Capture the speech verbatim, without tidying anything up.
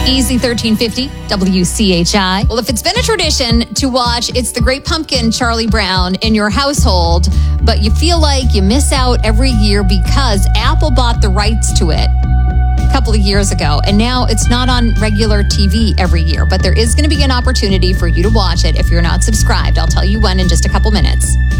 Easy thirteen fifty, W C H I. Well, if it's been a tradition to watch It's the Great Pumpkin, Charlie Brown, in your household, but you feel like you miss out every year because Apple bought the rights to it a couple of years ago, and now it's not on regular T V every year, but there is going to be an opportunity for you to watch it if you're not subscribed. I'll tell you when in just a couple minutes.